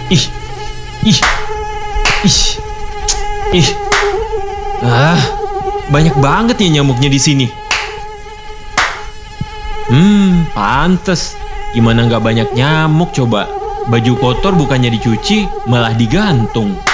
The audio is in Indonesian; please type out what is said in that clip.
Ih, ih, ih, ih. Banyak banget ya nyamuknya di sini. Pantes. Gimana nggak banyak nyamuk coba? Baju kotor bukannya dicuci, malah digantung.